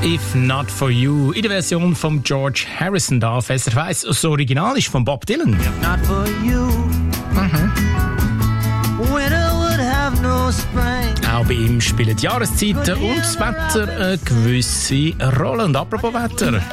If Not For You in der Version von George Harrison da auf SRF 1. Das Original ist von Bob Dylan. If not for you, winter would have no spring. Auch bei ihm spielen die Jahreszeiten und das Wetter eine gewisse Rolle. Und apropos Wetter.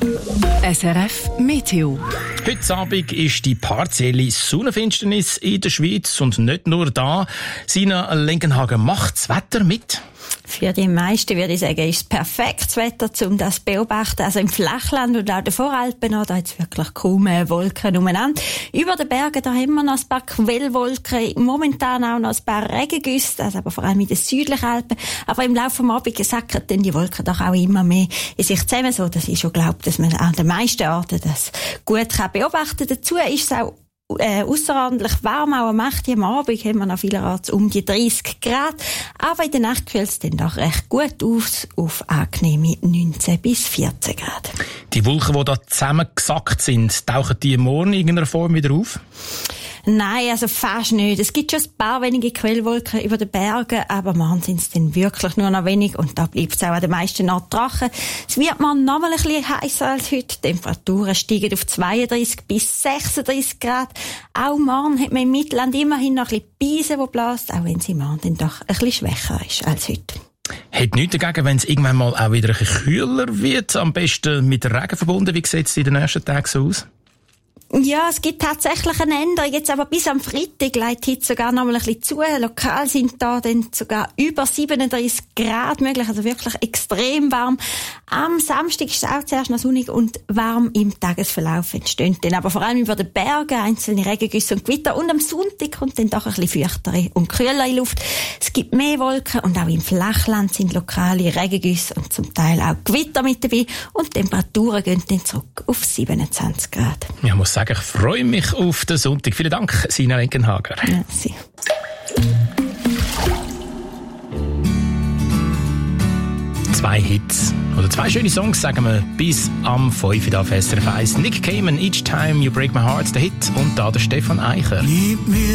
SRF Meteo. Heute Abend ist die partielle Sonnenfinsternis in der Schweiz und nicht nur da. Sina Lenkenhagen macht das Wetter mit. Für die meisten würde ich sagen, ist es perfektes Wetter, um das zu beobachten. Also im Flachland und auch den Voralpen, da jetzt wirklich kaum Wolken umeinander. Über den Bergen, da haben wir noch ein paar Quellwolken, momentan auch noch ein paar Regengüsse, also aber vor allem in den südlichen Alpen. Aber im Laufe des Abends sacken dann die Wolken doch auch immer mehr in sich zusammen, so dass ich schon glaube, dass man an den meisten Orten das gut beobachten kann. Dazu ist es auch ausserordentlich warm, auch am 8. am Abend haben wir noch vielerorts um die 30 Grad. Aber in der Nacht kühlt es dann doch recht gut aus, auf angenehme 19 bis 14 Grad. Die Wolken, die da zusammengesackt sind, tauchen die morgen in irgendeiner Form wieder auf? Nein, also fast nicht. Es gibt schon ein paar wenige Quellwolken über den Bergen, aber morgen sind es dann wirklich nur noch wenig und da bleibt es auch an den meisten Orten trocken. Es wird morgen noch mal ein bisschen heißer als heute. Die Temperaturen steigen auf 32 bis 36 Grad. Auch morgen hat man im Mittelland immerhin noch ein bisschen Beise, die bläst, auch wenn sie morgen dann doch ein bisschen schwächer ist als heute. Hat nichts dagegen, wenn es irgendwann mal auch wieder ein bisschen kühler wird, am besten mit Regen verbunden. Wie sieht es in den nächsten Tagen so aus? Ja, es gibt tatsächlich eine Änderung. Jetzt aber bis am Freitag leitet heute sogar noch mal ein bisschen zu. Lokal sind da dann sogar über 37 Grad möglich, also wirklich extrem warm. Am Samstag ist es auch zuerst noch sonnig und warm im Tagesverlauf entstehen dann aber vor allem über den Bergen einzelne Regengüsse und Gewitter. Und am Sonntag kommt dann doch ein bisschen feuchtere und kühlere Luft. Es gibt mehr Wolken und auch im Flachland sind lokale Regengüsse und zum Teil auch Gewitter mit dabei. Und die Temperaturen gehen dann zurück auf 27 Grad. Ich muss sagen, ich freue mich auf den Sonntag. Vielen Dank, Sina Lenkenhager. Merci. Zwei Hits oder zwei schöne Songs, sagen wir, bis am 5 Uhr auf SRF 1. Nick Cayman, Each Time You Break My Heart, der Hit, und da der Stefan Eicher.